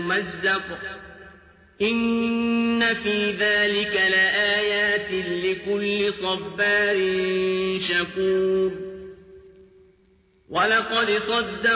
مُمَزَّقٍ إِنَّ فِي ذَلِكَ لَآيَاتٍ لِكُلِّ صَبَّارٍ شَكُورٍ